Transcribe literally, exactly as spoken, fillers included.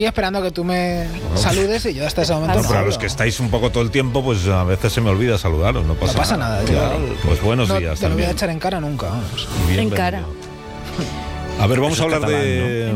Y esperando a que tú me saludes y yo hasta ese momento. No, pero a los que estáis un poco todo el tiempo, pues a veces se me olvida saludaros, no pasa, no pasa nada. nada claro. Pues buenos no, días te lo voy también. a echar en cara nunca. Vamos. En cara. A ver, vamos Eso a es hablar catalán, de... ¿no?